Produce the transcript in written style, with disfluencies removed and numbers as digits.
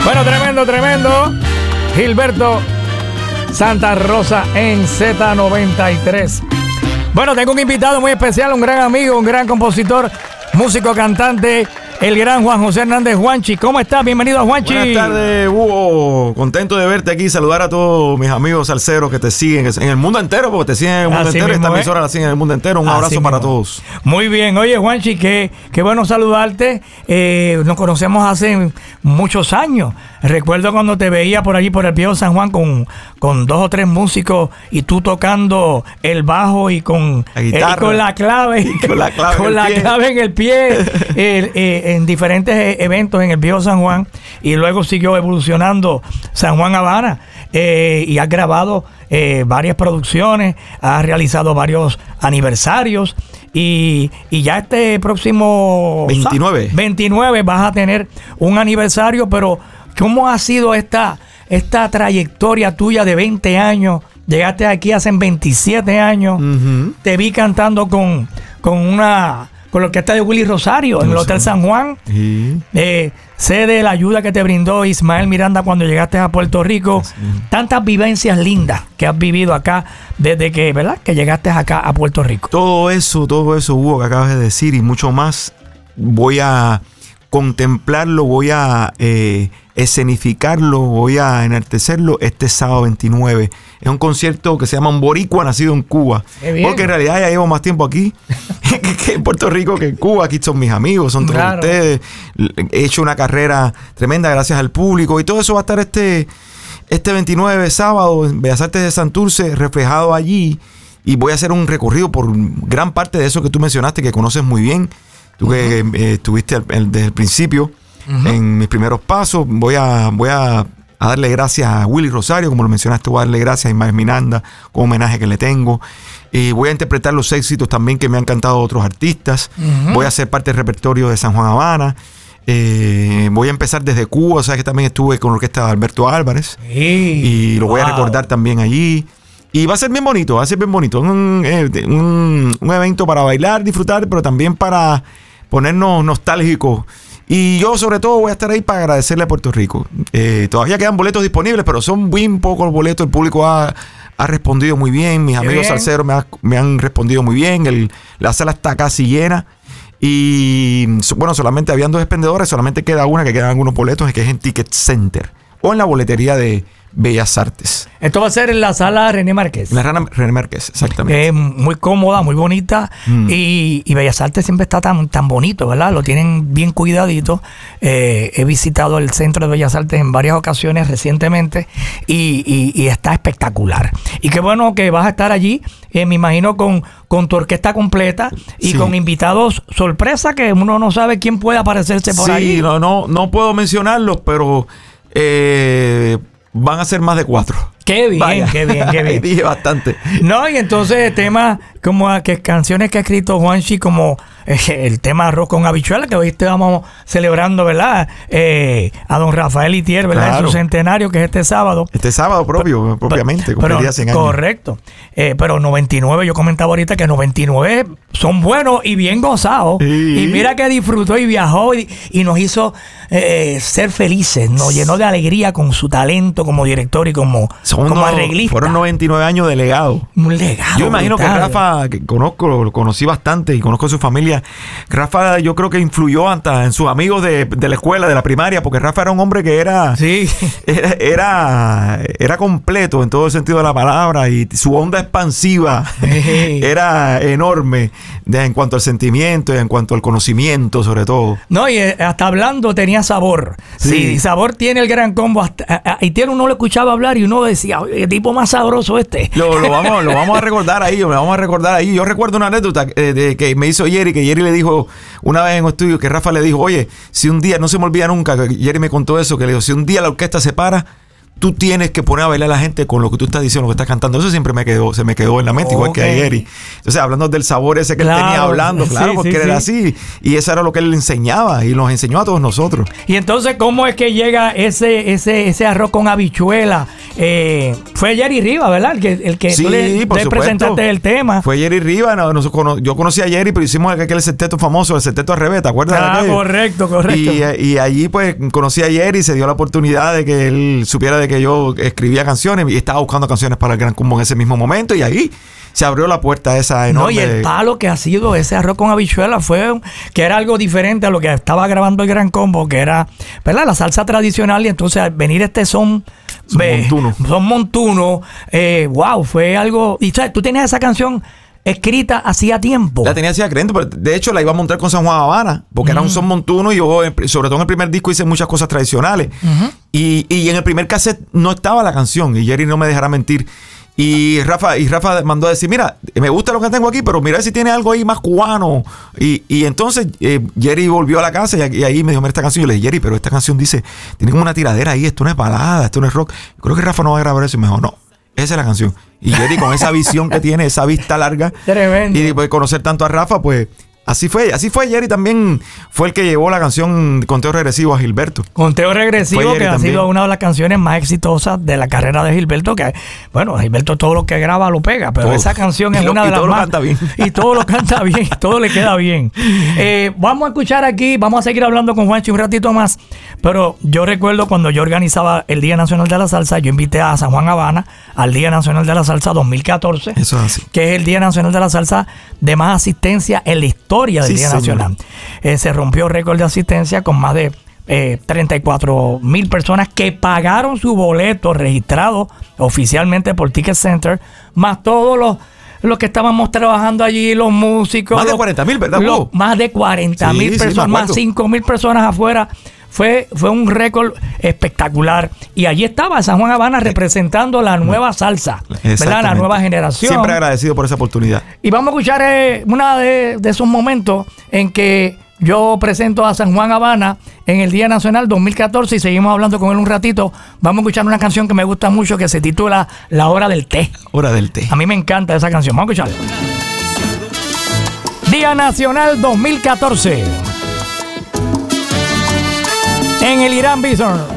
Bueno, tremendo. Gilberto Santa Rosa en Z93. Bueno, tengo un invitado muy especial, un gran amigo, un gran compositor, músico, cantante, el gran Juan José Hernández. Juanchi, ¿cómo estás? Bienvenido a Juanchi. Buenas tardes, Hugo. Contento de verte aquí, saludar a todos mis amigos salseros que te siguen en el mundo entero, porque te siguen en el mundo entero. Esta emisora la siguen en el mundo entero. Un abrazo para todos. Muy bien. Oye, Juanchi, qué bueno saludarte. Nos conocemos hace muchos años. Recuerdo cuando te veía por allí, por el Viejo San Juan, con 2 o 3 músicos y tú tocando el bajo y con la guitarra, con la clave, clave en el pie, en diferentes eventos en el Viejo San Juan, y luego siguió evolucionando San Juan Habana, y has grabado varias producciones, has realizado varios aniversarios, y ya este próximo 29 vas a tener un aniversario. Pero ¿cómo ha sido esta trayectoria tuya de 20 años? Llegaste aquí hace 27 años. Uh-huh. Te vi cantando con la orquesta de Willy Rosario en el Hotel San Juan. Sí. Sé de la ayuda que te brindó Ismael Miranda cuando llegaste a Puerto Rico. Sí. Tantas vivencias lindas que has vivido acá desde que, ¿verdad?, que llegaste acá a Puerto Rico. Todo eso, Hugo, que acabas de decir, y mucho más, voy a contemplarlo, voy a escenificarlo, voy a enaltecerlo este sábado 29. Es un concierto que se llama Un Boricua Nacido en Cuba. Porque en realidad ya llevo más tiempo aquí que en Puerto Rico, que en Cuba. Aquí son mis amigos, son todos ustedes. He hecho una carrera tremenda gracias al público, y todo eso va a estar este 29 sábado en Bellas Artes de Santurce, reflejado allí. Y voy a hacer un recorrido por gran parte de eso que tú mencionaste, que conoces muy bien. Tú que estuviste desde el principio, en mis primeros pasos. Voy a darle gracias a Willy Rosario, como lo mencionaste. Voy a darle gracias a Ismael Miranda, con homenaje que le tengo. Y voy a interpretar los éxitos también que me han cantado otros artistas. Voy a ser parte del repertorio de San Juan Habana. Voy a empezar desde Cuba. O sea que también estuve con la orquesta de Alberto Álvarez. Y lo voy a recordar también allí. Y va a ser bien bonito, un evento para bailar, disfrutar, pero también para ponernos nostálgicos. Y yo sobre todo voy a estar ahí para agradecerle a Puerto Rico. Todavía quedan boletos disponibles, pero son bien pocos los boletos. El público ha respondido muy bien. Mis amigos salseros me han respondido muy bien. La sala está casi llena. Y bueno, solamente habían 2 expendedores, solamente queda una, que quedan algunos boletos, que es en Ticket Center o en la boletería de Bellas Artes. Esto va a ser en la sala René Márquez. La René Márquez, exactamente. Muy cómoda, muy bonita. Y Bellas Artes siempre está tan bonito, ¿verdad? Lo tienen bien cuidadito. He visitado el Centro de Bellas Artes en varias ocasiones recientemente y está espectacular. Y qué bueno que vas a estar allí, me imagino, con tu orquesta completa y con invitados sorpresa, que uno no sabe quién puede aparecerse por ahí. Sí, no puedo mencionarlos, pero van a ser más de 4. Qué bien, qué bien. Dije bastante. No, y entonces temas como canciones que ha escrito Juanchi, como el tema Arroz con Habichuela, que hoy estamos celebrando, ¿verdad? A don Rafael Itier, ¿verdad? Claro. En su centenario, que es este sábado. Este sábado propiamente, cumpliría 100 años. Correcto. Pero 99, yo comentaba ahorita que 99 son buenos y bien gozados. Sí. Y mira que disfrutó y viajó y nos hizo ser felices, nos llenó de alegría con su talento como director y como arreglista. Fueron 99 años de legado. Un legado. Yo imagino que Rafa, que lo conocí bastante y conozco a su familia. Rafa, yo creo que influyó hasta en sus amigos de la escuela, de la primaria, porque Rafa era un hombre que era completo en todo el sentido de la palabra, y su onda expansiva era enorme en cuanto al sentimiento y en cuanto al conocimiento, sobre todo. No, y hasta hablando tenía sabor. Sí, sabor tiene el Gran Combo. Y tiene, uno lo escuchaba hablar y uno decía, el tipo más sabroso este. Lo vamos a recordar ahí, Yo recuerdo una anécdota que me hizo Jerry, que Jerry le dijo una vez en un estudio, que Rafa le dijo, oye, si un día, no se me olvida nunca, que Jerry me contó eso, que le dijo, si un día la orquesta se para, tú tienes que poner a bailar a la gente con lo que tú estás diciendo, lo que estás cantando. Eso siempre se me quedó en la mente, igual que a Jerry. Entonces, hablando del sabor ese que él tenía hablando, claro, porque él era así. Y eso era lo que él enseñaba y nos enseñó a todos nosotros. Y entonces, ¿cómo es que llega ese arroz con habichuela? Fue Jerry Rivas, ¿verdad? El que tú le presentaste el tema. Fue Jerry Rivas. Yo conocí a Jerry, pero hicimos aquel sexteto famoso, el sexteto al revés, ¿te acuerdas? Correcto. Y allí pues conocí a Jerry y se dio la oportunidad de que él supiera de que yo escribía canciones y estaba buscando canciones para el Gran Combo en ese mismo momento, y ahí se abrió la puerta esa enorme. No, y el palo que ha sido ese arroz con habichuela que era algo diferente a lo que estaba grabando el Gran Combo, que era, ¿verdad?, la salsa tradicional, y entonces al venir son montuno, wow, fue algo. Y ¿sabes? Tú tenías esa canción escrita hacía tiempo. La tenía hacía creyendo, pero de hecho la iba a montar con San Juan Habana, porque era un son montuno, y yo, sobre todo en el primer disco, hice muchas cosas tradicionales. Y en el primer cassette no estaba la canción, y Jerry no me dejará mentir. Y Rafa mandó a decir, mira, me gusta lo que tengo aquí, pero mira si tiene algo ahí más cubano. Y entonces Jerry volvió a la casa y ahí me dijo, mira esta canción. Yo le dije, Jerry, pero esta canción dice, tiene como una tiradera ahí, esto no es balada, esto no es rock. Yo creo que Rafa no va a grabar eso. Y me dijo, no, esa es la canción. Y Jerry, con esa visión que tiene, esa vista larga, tremendo, y de conocer tanto a Rafa, pues así fue. Jerry también fue el que llevó la canción Conteo Regresivo a Gilberto. Conteo Regresivo, que ha sido una de las canciones más exitosas de la carrera de Gilberto, que bueno, Gilberto todo lo que graba lo pega, pero esa canción es una de las más. Y todo lo canta bien, todo le queda bien. Vamos a escuchar aquí, vamos a seguir hablando con Juancho un ratito más, pero yo recuerdo cuando yo organizaba el Día Nacional de la Salsa, yo invité a San Juan Habana al Día Nacional de la Salsa 2014. Eso es así. Que es el Día Nacional de la Salsa de más asistencia en la historia del Día Nacional. Se rompió récord de asistencia con más de 34,000 personas que pagaron su boleto registrado oficialmente por Ticket Center, más todos los que estábamos trabajando allí, los músicos. Más de 40,000, ¿verdad? Más de 40,000 personas, más 5,000 personas afuera. Fue un récord espectacular. Y allí estaba San Juan Habana representando la nueva salsa, ¿verdad? La nueva generación. Siempre agradecido por esa oportunidad. Y vamos a escuchar uno de esos momentos en que yo presento a San Juan Habana en el Día Nacional 2014 y seguimos hablando con él un ratito. Vamos a escuchar una canción que me gusta mucho que se titula La Hora del Té. Hora del Té. A mí me encanta esa canción. Vamos a escucharla. Día Nacional 2014. En el Irán Bison.